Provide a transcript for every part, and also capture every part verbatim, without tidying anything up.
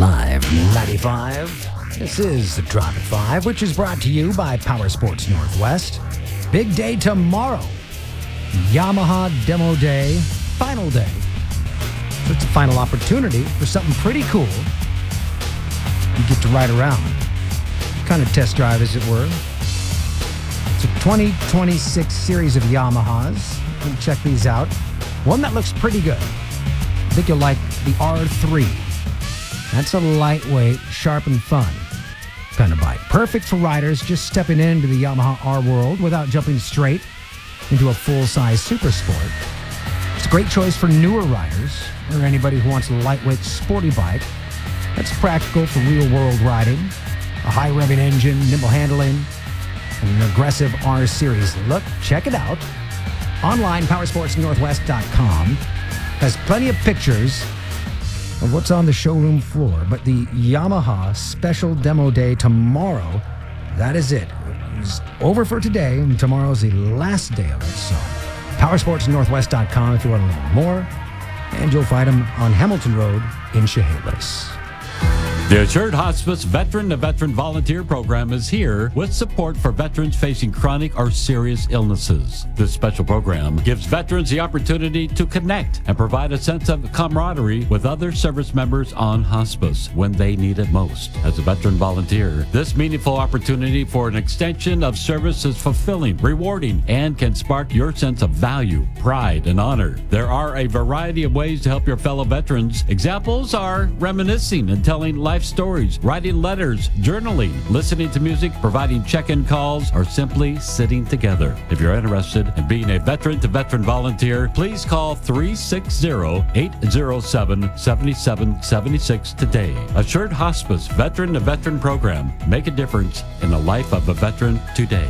Live ninety-five. This is the Drop at five, which is brought to you by Power Sports Northwest. Big day tomorrow. Yamaha Demo Day, final day. So it's a final opportunity for something pretty cool. You get to ride around. Kind of test drive, as it were. It's a twenty twenty-six series of Yamahas. You can check these out. One that looks pretty good. I think you'll like the R three. That's a lightweight, sharp and fun kind of bike. Perfect for riders just stepping into the Yamaha R world without jumping straight into a full-size super sport. It's a great choice for newer riders or anybody who wants a lightweight, sporty bike that's practical for real-world riding. A high-revving engine, nimble handling, and an aggressive R Series look. Check it out. Online, power sports northwest dot com has plenty of pictures of what's on the showroom floor. But the Yamaha Special Demo Day tomorrow, that is it. It's over for today, and tomorrow's the last day of it. So, power sports northwest dot com if you want to learn more. And you'll find them on Hamilton Road in Chehalis. The Assured Hospice Veteran to Veteran Volunteer Program is here with support for veterans facing chronic or serious illnesses. This special program gives veterans the opportunity to connect and provide a sense of camaraderie with other service members on hospice when they need it most. As a veteran volunteer, this meaningful opportunity for an extension of service is fulfilling, rewarding, and can spark your sense of value, pride, and honor. There are a variety of ways to help your fellow veterans. Examples are reminiscing and telling life stories, writing letters, journaling, listening to music, providing check-in calls, or simply sitting together. If you're interested in being a veteran-to-veteran volunteer, please call three six zero, eight zero seven, seven seven seven six today. Assured Hospice Veteran-to-Veteran Program. Make a difference in the life of a veteran today.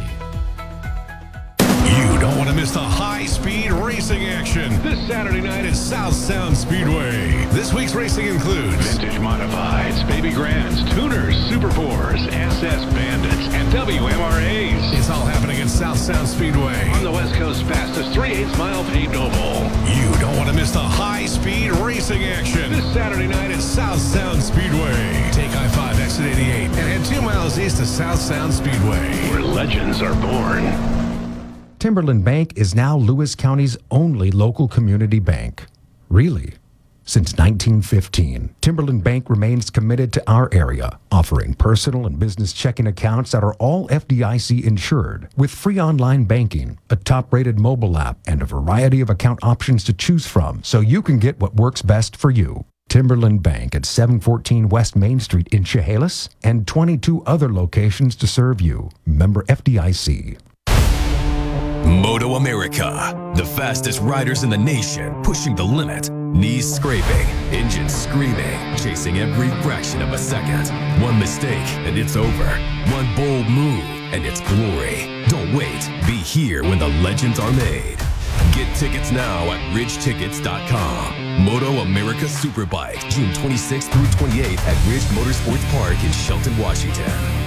You don't want to miss the high-speed racing action this Saturday night at South Sound Speedway. This week's racing includes Vintage Modifieds, Baby Grands, Tuners, Super fours, S S Bandits, and W M R As. It's all happening at South Sound Speedway On the West Coast's fastest three eighths mile paved oval. You don't want to miss the high-speed racing action this Saturday night at South Sound Speedway. Take I five exit eighty-eight and head two miles east to South Sound Speedway, Where legends are born. Timberland Bank is now Lewis County's only local community bank. Really? Since nineteen fifteen, Timberland Bank remains committed to our area, offering personal and business checking accounts that are all F D I C insured, with free online banking, a top-rated mobile app, and a variety of account options to choose from, so you can get what works best for you. Timberland Bank at seven fourteen West Main Street in Chehalis, and twenty-two other locations to serve you. Member F D I C. Moto America, the fastest riders in the nation, pushing the limit. Knees scraping, engines screaming, chasing every fraction of a second. One mistake and it's over. One bold move and it's glory. Don't wait. Be here when the legends are made. Get tickets now at ridge tickets dot com. Moto America Superbike, June twenty-sixth through twenty-eighth at Ridge Motorsports Park in Shelton, Washington.